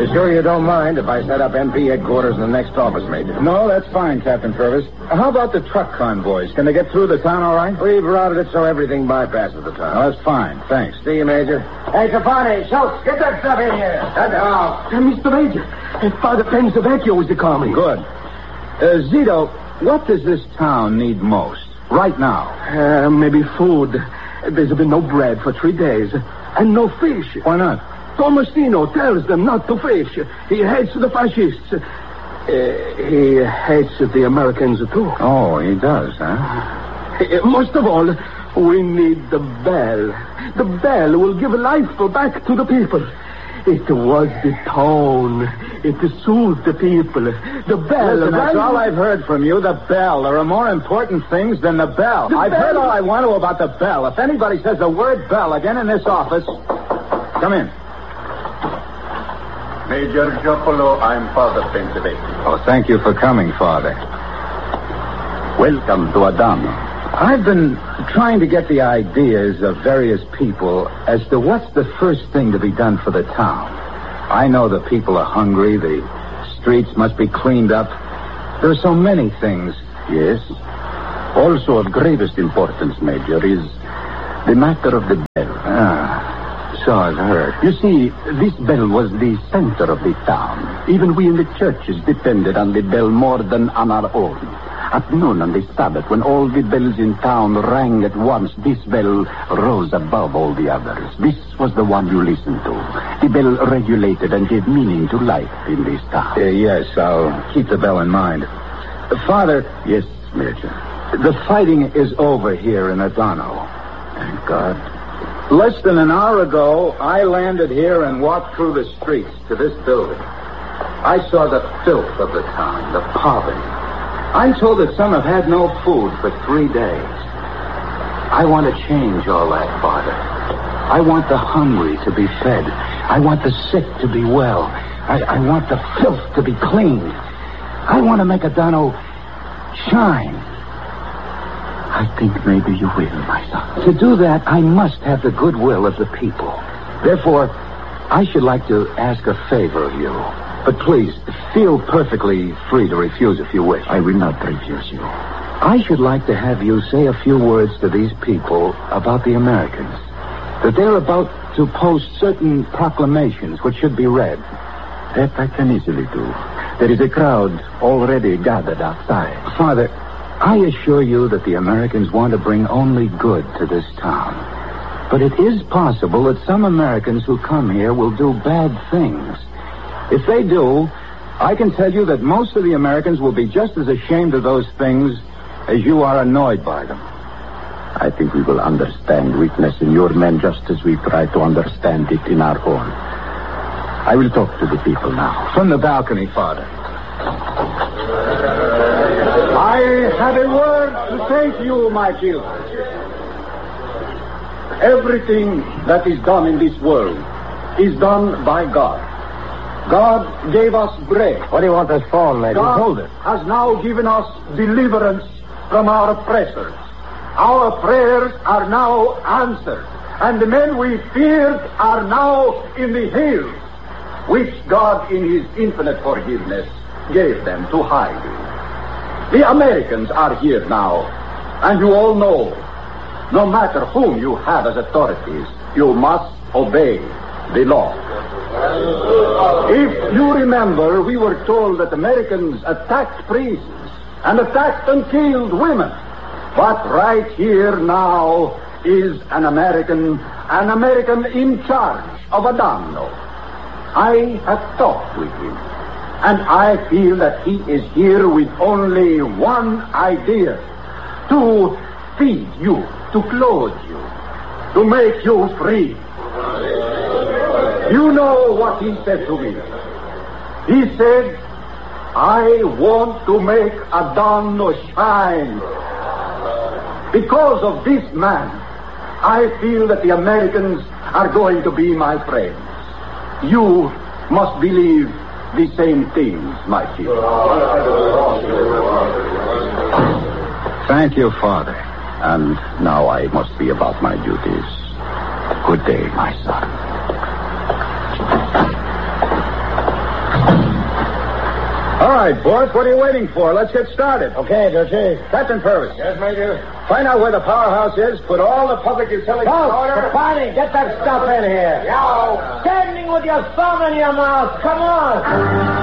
sure you don't mind if I set up MP headquarters in the next office, Major? No, that's fine, Captain Purvis. How about the truck convoys? Can they get through the town all right? We've routed it so everything bypasses the town. Oh, that's fine. Thanks. See you, Major. Hey, Trapani, Schultz, get that stuff in here. That's all. Mr. Major, Father Pensavecchio is coming. Good. Zito, what does this town need most right now? Maybe food. There's been no bread for 3 days. And no fish. Why not? Tomasino tells them not to fish. He hates the fascists. He hates the Americans, too. Oh, he does, huh? Most of all, we need the bell. The bell will give life back to the people. It was the tone. It soothed the people. The bell. Listen, that's all I've heard from you, the bell. There are more important things than the bell. I've heard all I want to about the bell. If anybody says the word bell again in this office, come in. Major Giopolo, I'm Father Pensavecchio. Oh, thank you for coming, Father. Welcome to Adano. I've been trying to get the ideas of various people as to what's the first thing to be done for the town. I know the people are hungry. The streets must be cleaned up. There are so many things. Yes. Also of gravest importance, Major, is the matter of the bell. So I've heard. You see, this bell was the center of the town. Even we in the churches depended on the bell more than on our own. At noon on the Sabbath, when all the bells in town rang at once, this bell rose above all the others. This was the one you listened to. The bell regulated and gave meaning to life in this town. Yes, I'll keep the bell in mind. Father. Yes, Major. The fighting is over here in Adano. Thank God. Less than an hour ago, I landed here and walked through the streets to this building. I saw the filth of the town, the poverty. I'm told that some have had no food for 3 days. I want to change all that, Father. I want the hungry to be fed. I want the sick to be well. I want the filth to be cleaned. I want to make Adano shine. I think maybe you will, my son. To do that, I must have the goodwill of the people. Therefore, I should like to ask a favor of you. But please, feel perfectly free to refuse if you wish. I will not refuse you. I should like to have you say a few words to these people about the Americans. That they're about to post certain proclamations which should be read. That I can easily do. There is a crowd already gathered outside. Father, I assure you that the Americans want to bring only good to this town. But it is possible that some Americans who come here will do bad things. If they do, I can tell you that most of the Americans will be just as ashamed of those things as you are annoyed by them. I think we will understand weakness in your men just as we try to understand it in our own. I will talk to the people now. From the balcony, Father. I have a word to say to you, my children. Everything that is done in this world is done by God. God gave us bread. What do you want us for, Major? God has now given us deliverance from our oppressors. Our prayers are now answered, and the men we feared are now in the hills, which God in his infinite forgiveness gave them to hide in. The Americans are here now, and you all know, no matter whom you have as authorities, you must obey the law. If you remember, we were told that Americans attacked priests and attacked and killed women. But right here now is an American in charge of Adano. I have talked with him, and I feel that he is here with only one idea: to feed you, to clothe you, to make you free. You know what he said to me. He said, I want to make Adano shine. Because of this man, I feel that the Americans are going to be my friends. You must believe the same things, my children. Thank you, Father. And now I must be about my duties. Good day, my son. All right, boys, what are you waiting for? Let's get started. Okay, Dutchy. Captain Purvis. Yes, Major. Find out where the powerhouse is. Put all the public utilities in order. Capone, get that stuff in here. Yo! Standing with your thumb in your mouth. Come on.